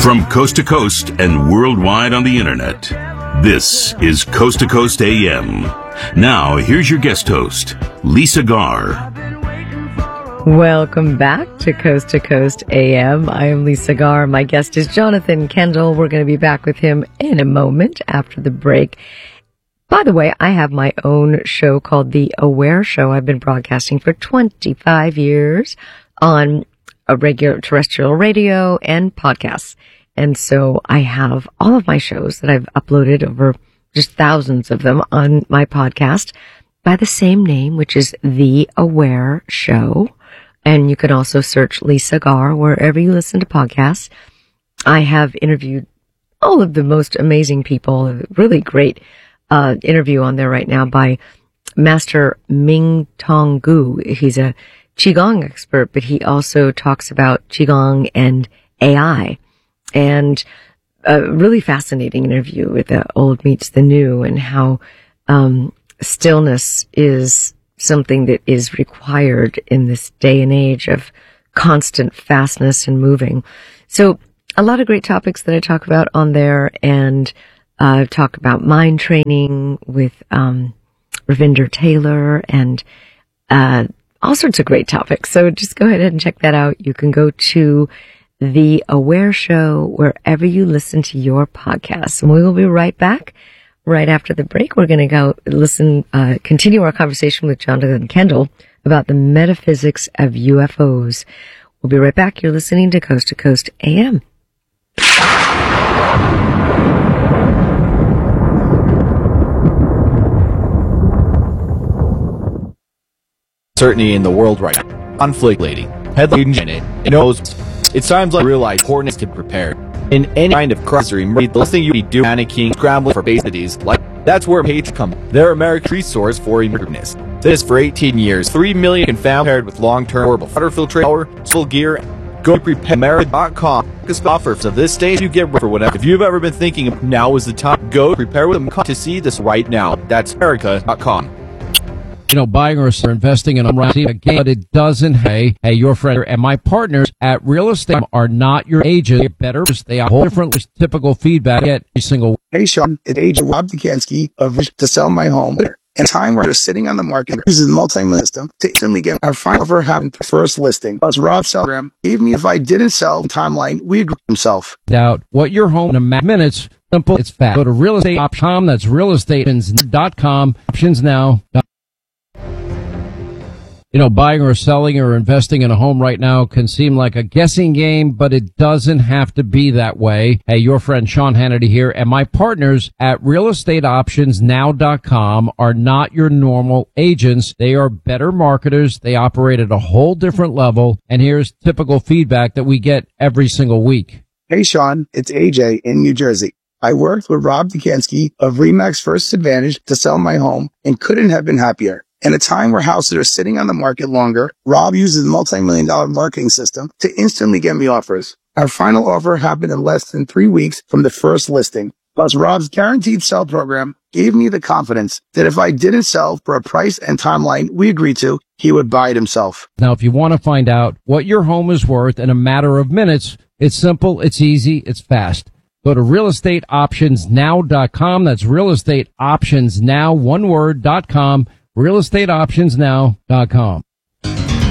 From coast to coast and worldwide on the internet, this is Coast to Coast AM. Now, here's your guest host, Lisa Garr. Welcome back to Coast AM. I am Lisa Garr. My guest is Jonathan Kendall. We're going to be back with him in a moment after the break. By the way, I have my own show called The Aware Show. I've been broadcasting for 25 years on a regular terrestrial radio and podcasts. And so I have all of my shows that I've uploaded, over just thousands of them, on my podcast by the same name, which is The Aware Show. And you can also search Lisa Garr wherever you listen to podcasts. I have interviewed all of the most amazing people. A really great interview on there right now by Master Ming Tong Gu. He's a Qigong expert, but he also talks about Qigong and AI. And a really fascinating interview with the old meets the new, and how stillness is something that is required in this day and age of constant fastness and moving. So a lot of great topics that I talk about on there, and talk about mind training with Ravinder Taylor, and all sorts of great topics. So just go ahead and check that out. You can go to The Aware Show wherever you listen to your podcasts. And we will be right back right after the break. We're going to go listen, continue our conversation with Jonathan Kendall about the metaphysics of UFOs. We'll be right back. You're listening to Coast AM. Certainty in the world right now. Conflict leading. Headline in it. It knows. It's times like realize importance to prepare. In any kind of crisis or emergency, the last thing you need to do, panicking, scrambling for basics, like that's where Page comes. They're America's resource for emergency. This for 18 years, 3 million families paired with long-term portable water filtration, power, full gear. Go to prepareamerica.com. Offers of this stage you get for whatever. If you've ever been thinking now is the time, go prepare with them to see this right now. That's America.com. You know, buying or investing in a property again, but it doesn't. Hey, your friend and my partners at Real Estate are not your agent. They're better. They are whole different typical feedback at every single. Hey, Sean, it's agent Rob Dukansky of To Sell My Home. In a time where they're sitting on the market, uses the multi-million system to instantly get our final offer happened first listing. Plus, Rob's program gave me if I didn't sell timeline, we agreed himself. Doubt what your home in minutes. Simple, it's fast. Go to realestateoptions.com. That's realestateoptions.com. Options now. You know, buying or selling or investing in a home right now can seem like a guessing game, but it doesn't have to be that way. Hey, your friend Sean Hannity here, and my partners at realestateoptionsnow.com are not your normal agents. They are better marketers. They operate at a whole different level, and here's typical feedback that we get every single week. Hey, Sean, it's AJ in New Jersey. I worked with Rob Dukansky of Remax First Advantage to sell my home and couldn't have been happier. In a time where houses are sitting on the market longer, Rob uses the multi-million-dollar marketing system to instantly get me offers. Our final offer happened in less than 3 weeks from the first listing. Plus, Rob's guaranteed sell program gave me the confidence that if I didn't sell for a price and timeline we agreed to, he would buy it himself. Now, if you want to find out what your home is worth in a matter of minutes, it's simple, it's easy, it's fast. Go to realestateoptionsnow.com. That's realestateoptionsnow, one word, .com. realestateoptionsnow.com.